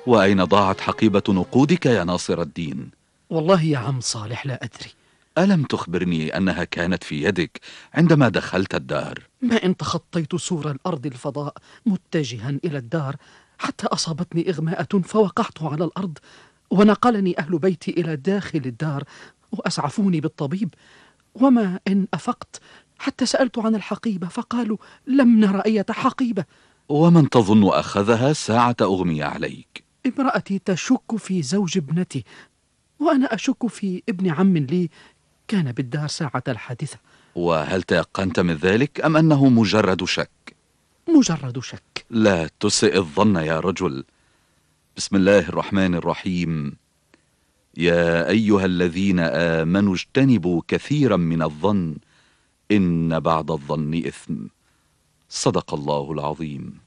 وأين ضاعت حقيبة نقودك يا ناصر الدين؟ والله يا عم صالح لا أدري. ألم تخبرني أنها كانت في يدك عندما دخلت الدار؟ ما إن تخطيت سور الأرض الفضاء متجها إلى الدار حتى أصابتني إغماءة فوقعت على الأرض، ونقلني أهل بيتي إلى داخل الدار وأسعفوني بالطبيب، وما إن أفقت حتى سألت عن الحقيبة فقالوا لم نرى أية حقيبة. ومن تظن أخذها ساعة أغمي عليك؟ امرأتي تشك في زوج ابنتي، وأنا أشك في ابن عم لي كان بالدار ساعة الحادثة. وهل تيقنت من ذلك أم أنه مجرد شك؟ مجرد شك. لا تسئ الظن يا رجل. بسم الله الرحمن الرحيم. يا أيها الذين آمنوا اجتنبوا كثيرا من الظن إن بعض الظن إثم. صدق الله العظيم.